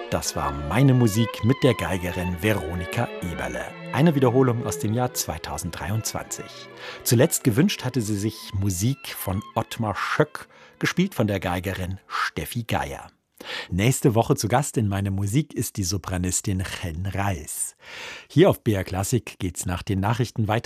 Das war meine Musik mit der Geigerin Veronika Eberle. Eine Wiederholung aus dem Jahr 2023. Zuletzt gewünscht hatte sie sich Musik von Ottmar Schöck, gespielt von der Geigerin Steffi Geier. Nächste Woche zu Gast in meine Musik ist die Sopranistin Chen Reis. Hier auf BR Klassik geht's nach den Nachrichten weiter.